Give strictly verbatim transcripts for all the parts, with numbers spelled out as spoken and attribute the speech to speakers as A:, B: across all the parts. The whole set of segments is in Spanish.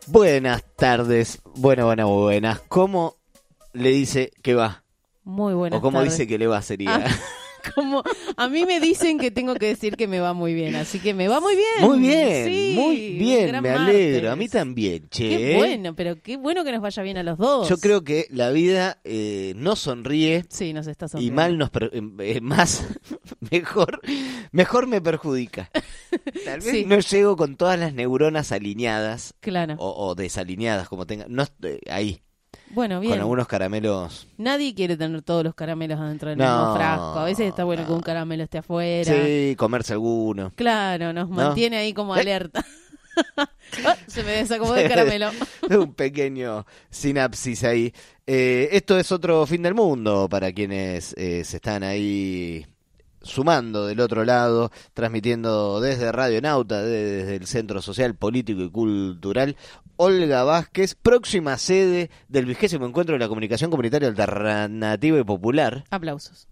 A: Buenas tardes, bueno, bueno, buenas. ¿Cómo le dice que va?
B: Muy buenas
A: O cómo
B: tardes.
A: dice que le va sería.
B: Ah, como a mí me dicen que tengo que decir que me va muy bien, así que me va muy bien.
A: Muy bien,
B: Sí,
A: muy bien,
B: gran
A: me alegro.
B: martes.
A: A mí también, che.
B: Qué bueno, pero qué bueno que nos vaya bien a los dos.
A: Yo creo que la vida eh, nos sonríe
B: Sí, nos está
A: y
B: sonriendo.
A: mal nos per- eh, más mejor mejor me perjudica. Tal vez
B: Sí.
A: no llego con todas las neuronas alineadas
B: Claro.
A: o, o desalineadas como tenga. No estoy ahí
B: Bueno, bien.
A: con algunos caramelos.
B: Nadie quiere tener todos los caramelos adentro del
A: No,
B: mismo frasco. A veces está bueno
A: no.
B: que un caramelo esté afuera.
A: Sí, comerse alguno.
B: Claro, nos
A: ¿No?
B: mantiene ahí como
A: Eh.
B: alerta. Ah, se me desacomodó el caramelo.
A: Un pequeño sinapsis ahí. Eh, esto es otro fin del mundo para quienes eh, se están ahí sumando del otro lado, transmitiendo desde Radio Nauta, desde el Centro Social, Político y Cultural. Olga Vázquez, próxima sede del vigésimo encuentro de la comunicación comunitaria alternativa y popular.
B: Aplausos.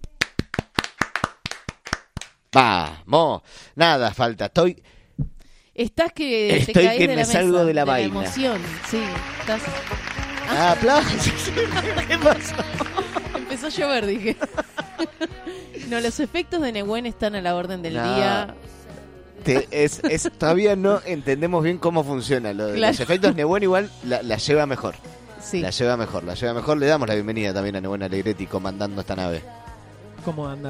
A: Vamos, nada falta, estoy...
B: Estás que te
A: Estoy
B: caes
A: que
B: de
A: me
B: la
A: salgo
B: mesa,
A: de la
B: de
A: vaina.
B: emoción. Sí, estás...
A: Ah, aplausos. ¿Qué pasó?
B: Empezó a llover, dije. No, los efectos de Nehuen están a la orden del
A: No.
B: día.
A: Te- es, es, todavía no entendemos bien cómo funciona. Lo de
B: Claro.
A: Los efectos Nehuen igual la, la lleva mejor.
B: Sí.
A: La lleva mejor, la lleva mejor. Le damos la bienvenida también a Nehuen Alegretti comandando esta nave.
C: ¿Cómo anda?